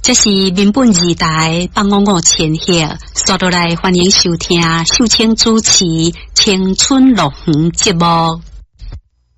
这是民本二台855千赫，刷落来欢迎收听秀清主持《青春乐园》节目。